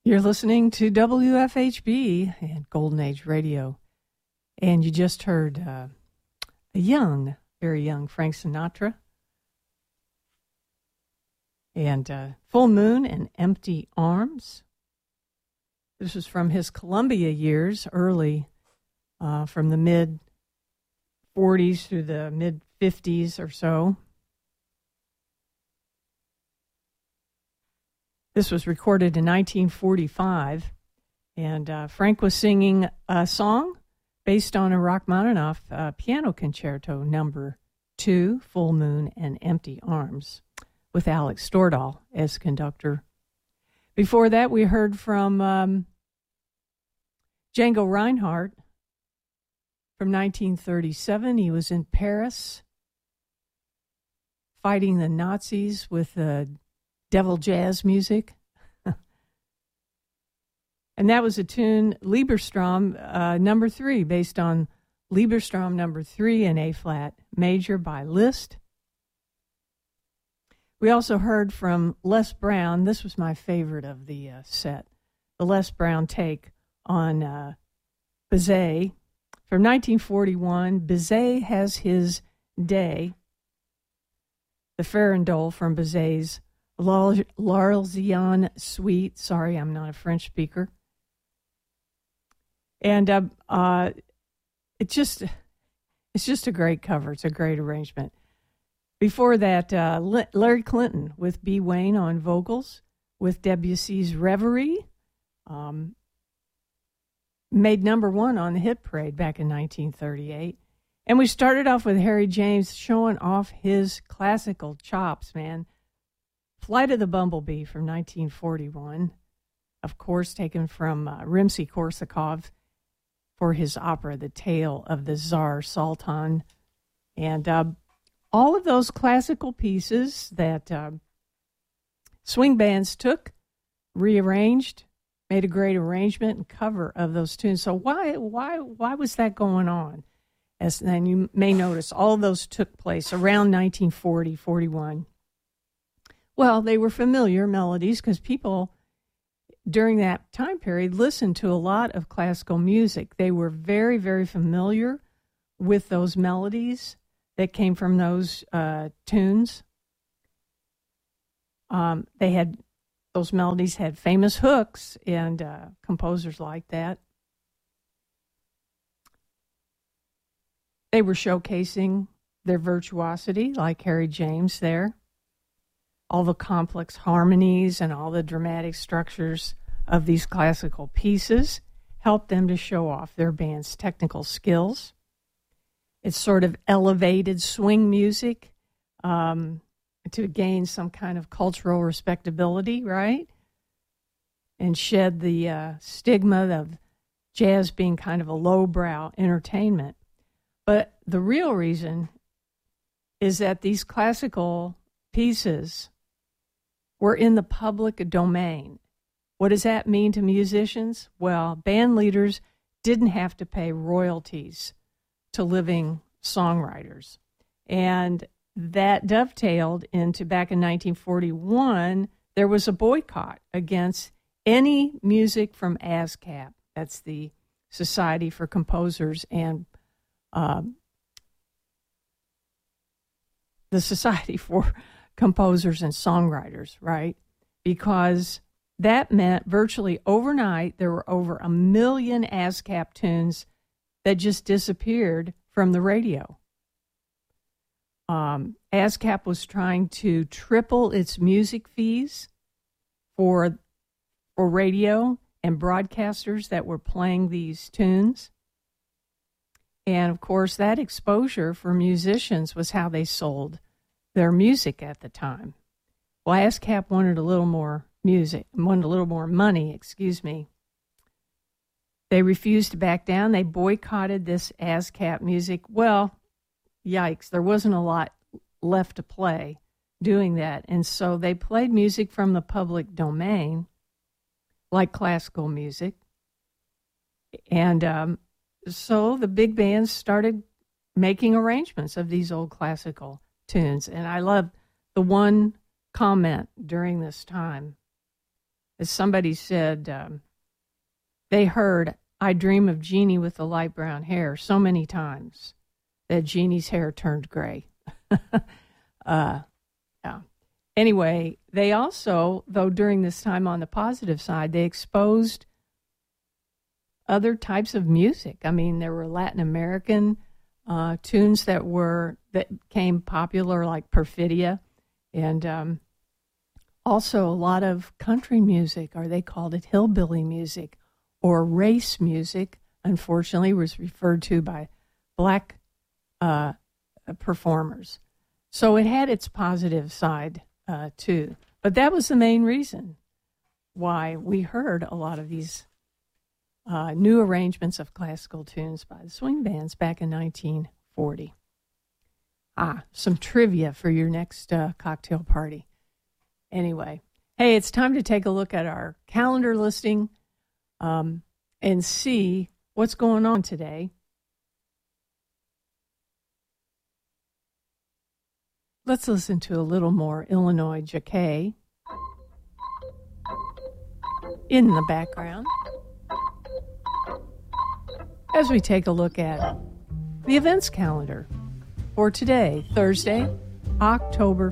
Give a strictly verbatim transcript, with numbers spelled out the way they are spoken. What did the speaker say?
You're listening to W F H B and Golden Age Radio, and you just heard uh, a young, very young Frank Sinatra, and uh, Full Moon and Empty Arms. This was from his Columbia years, early, uh, from the mid forties through the mid fifties or so. This was recorded in nineteen forty-five, and uh, Frank was singing a song based on a Rachmaninoff uh, piano concerto number two, Full Moon and Empty Arms, with Alex Stordahl as conductor. Before that, we heard from um, Django Reinhardt from nineteen thirty-seven. He was in Paris fighting the Nazis with the devil jazz music. And that was a tune, Lieberstrom, uh, number three, based on Lieberstrom number three in A-flat major by Liszt. We also heard from Les Brown. This was my favorite of the uh, set, the Les Brown take on uh, Bizet. From nineteen forty-one, Bizet Has His Day, the Farandole from Bizet's L'Arlésienne Suite. Sorry, I'm not a French speaker. And uh, uh, it's just it's just a great cover. It's a great arrangement. Before that, uh, Larry Clinton with B. Wayne on vocals, with Debussy's Reverie, um, made number one on the hit parade back in nineteen thirty-eight. And we started off with Harry James showing off his classical chops, man. Flight of the Bumblebee from nineteen forty-one, of course, taken from uh, Rimsky-Korsakov for his opera, The Tale of the Tsar Sultan. And uh, all of those classical pieces that uh, swing bands took, rearranged, made a great arrangement and cover of those tunes. So why why why was that going on? As then you may notice, all of those took place around nineteen forty, forty-one. Well, they were familiar melodies because people during that time period listened to a lot of classical music. They were very, very familiar with those melodies that came from those uh, tunes. Um, they had, those melodies had famous hooks, and uh, composers like that. They were showcasing their virtuosity, like Harry James there. All the complex harmonies and all the dramatic structures of these classical pieces helped them to show off their band's technical skills. It's sort of elevated swing music um, to gain some kind of cultural respectability, right? And shed the uh, stigma of jazz being kind of a lowbrow entertainment. But the real reason is that these classical pieces were in the public domain. What does that mean to musicians? Well, band leaders didn't have to pay royalties to living songwriters. And that dovetailed into back in nineteen forty-one, there was a boycott against any music from ASCAP. That's the Society for Composers and um, the Society for Composers and Songwriters, right? Because that meant virtually overnight there were over a million ASCAP tunes that just disappeared from the radio. Um, ASCAP was trying to triple its music fees for, for radio and broadcasters that were playing these tunes. And, of course, that exposure for musicians was how they sold their music at the time. Well, ASCAP wanted a little more music, wanted a little more money, excuse me. They refused to back down. They boycotted this ASCAP music. Well, yikes, there wasn't a lot left to play doing that. And so they played music from the public domain, like classical music. And um, so the big bands started making arrangements of these old classical tunes. And I love the one comment during this time as somebody said, um, they heard "I Dream of Jeannie with the light brown hair" so many times that Jeannie's hair turned gray. uh, yeah. Anyway, they also, though during this time on the positive side, they exposed other types of music. I mean, there were Latin American uh, tunes that were that became popular, like Perfidia, and um, also a lot of country music, or they called it hillbilly music, or race music. Unfortunately, was referred to by black uh, performers. So it had its positive side uh, too. But that was the main reason why we heard a lot of these uh, new arrangements of classical tunes by the swing bands back in nineteen forty. Ah, some trivia for your next uh, cocktail party. Anyway, hey, it's time to take a look at our calendar listing um, and see what's going on today. Let's listen to a little more Illinois Jacquet in the background as we take a look at the events calendar for today, Thursday, October